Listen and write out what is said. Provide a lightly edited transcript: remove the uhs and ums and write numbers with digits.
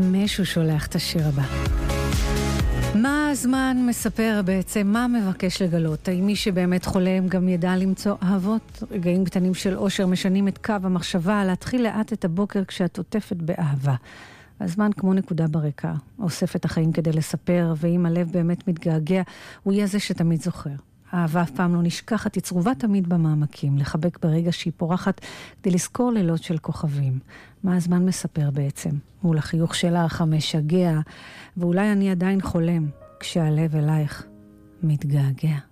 מישהו שולח את השיר הבא. מה הזמן מספר בעצם? מה מבקש לגלות? האם מי שבאמת חולם גם ידע למצוא אהבות? רגעים קטנים של אושר משנים את קו המחשבה, להתחיל לאט את הבוקר כשאת עוטפת באהבה. הזמן כמו נקודה ברקע, אוסף את החיים כדי לספר, ואם הלב באמת מתגעגע, הוא יהיה זה שתמיד זוכר. האהבה אף פעם לא נשכחת, היא צרובה תמיד במעמקים, לחבק ברגע שהיא פורחת, כדי לזכור לילות של כוכבים. מה הזמן מספר בעצם? מול החיוך שלך המשגע, ואולי אני עדיין חולם, כשהלב אלייך מתגעגע.